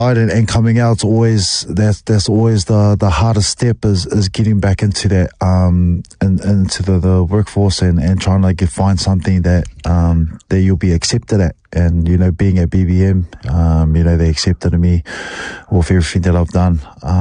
and coming out, always that's always the hardest step is getting back into that into the workforce and trying to find something that you'll be accepted at. And being at BBM, they accepted me with everything that I've done.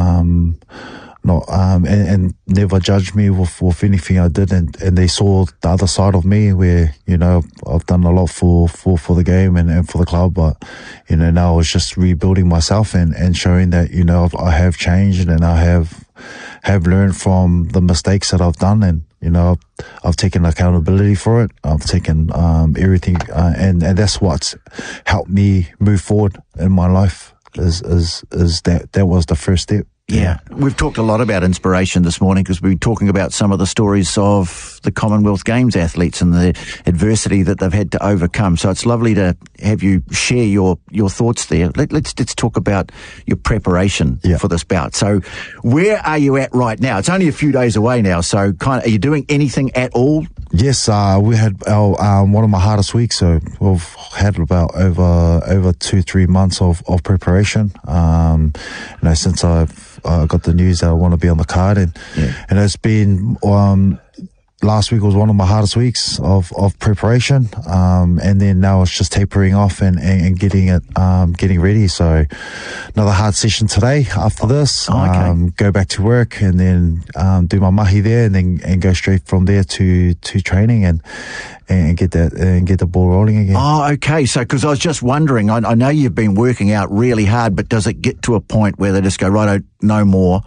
And never judged me with anything I did, and they saw the other side of me where I've done a lot for the game and for the club, but now it's just rebuilding myself and showing that I have changed and I have learned from the mistakes that I've done, and I've taken accountability for it. I've taken everything, and that's what's helped me move forward in my life. Is that was the first step. Yeah, we've talked a lot about inspiration this morning because we've been talking about some of the stories of the Commonwealth Games athletes and the adversity that they've had to overcome. So it's lovely to have you share your thoughts there. Let's talk about your preparation for this bout. So where are you at right now? It's only a few days away now, so are you doing anything at all? Yes, we had our one of my hardest weeks. So we've had about over 2-3 months of preparation. Since I've got the news that I want to be on the card, and it's been last week was one of my hardest weeks of preparation, and then now it's just tapering off and getting ready. So another hard session today after this. Go back to work and then do my mahi there, and go straight from there to training and get the ball rolling again. Oh, okay. So, because I was just wondering, I know you've been working out really hard, but does it get to a point where they just go, right, no more?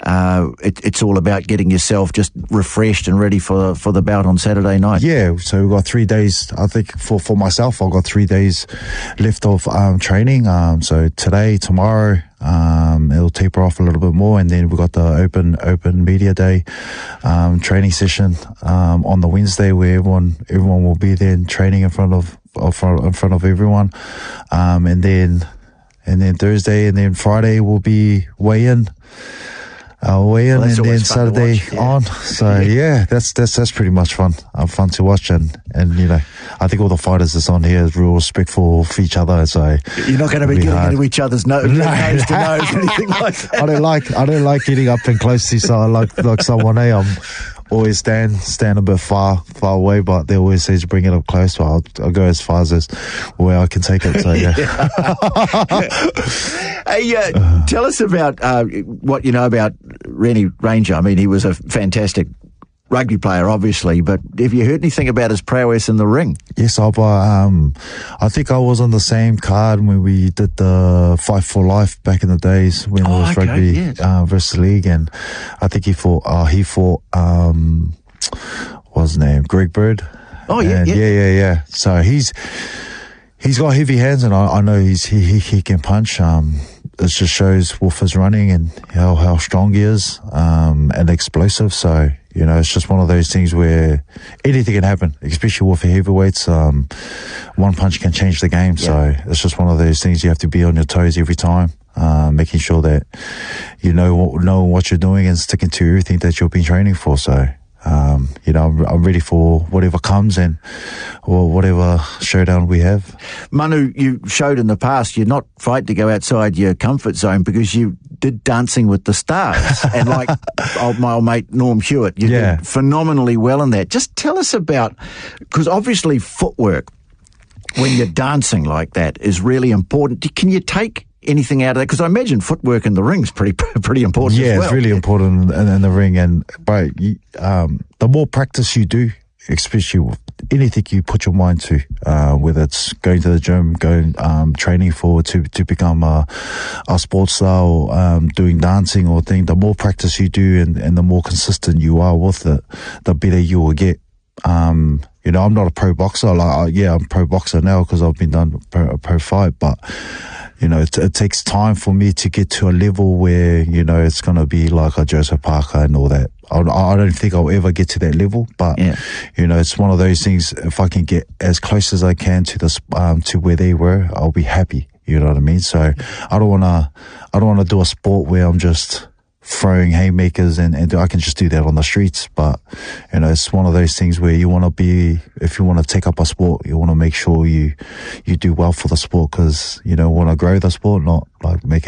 It's all about getting yourself just refreshed and ready for the bout on Saturday night. Yeah. So we've got 3 days. I think for myself, I've got 3 days left of training. So today, tomorrow, it'll taper off a little bit more, and then we've got the open media day training session on the Wednesday where everyone will be there and training in front of everyone, and then Thursday and then Friday will be weigh in. And then Saturday on. So that's pretty much fun to watch, and I think all the fighters that's on here is real respectful of each other. So you're not going to be getting into each other's nose to nose, anything like that. I don't like getting up and close to like someone. I'm always stand a bit far away, but they always say to bring it up close. So I'll go as far as where I can take it. So Hey, tell us about what you know about Rennie Ranger. I mean, he was a fantastic rugby player, obviously, but have you heard anything about his prowess in the ring? Yes, I think I was on the same card when we did the Fight for Life back in the days when it was rugby versus league, and I think he fought what's his name, Greg Bird. Oh yeah. So he's got heavy hands, and I know he can punch. It just shows with his running and how strong he is, and explosive. So it's just one of those things where anything can happen, especially with the heavyweights. One punch can change the game. So it's just one of those things you have to be on your toes every time, making sure that you know what you're doing and sticking to everything that you've been training for. So I'm ready for whatever comes or whatever showdown we have. Manu, you showed in the past you're not afraid to go outside your comfort zone because you did Dancing with the Stars. And like my old mate Norm Hewitt, you did phenomenally well in that. Just tell us about, because obviously footwork, when you're dancing like that, is really important. Can you take anything out of that? Because I imagine footwork in the ring is pretty important as well. Yeah, it's really important in the ring. And the more practice you do, especially with anything you put your mind to, whether it's going to the gym, training to become a sports star, or doing dancing or thing, the more practice you do and the more consistent you are with it, the better you will get. I'm not a pro boxer. I'm a pro boxer now because I've been done a pro fight, but it takes time for me to get to a level where, it's going to be like a Joseph Parker and all that. I don't think I'll ever get to that level, but, it's one of those things. If I can get as close as I can to where they were, I'll be happy. You know what I mean? So I don't want to do a sport where I'm just throwing haymakers and I can just do that on the streets. But, it's one of those things where you want to be, if you want to take up a sport, you want to make sure you do well for the sport because, want to grow the sport, not like make it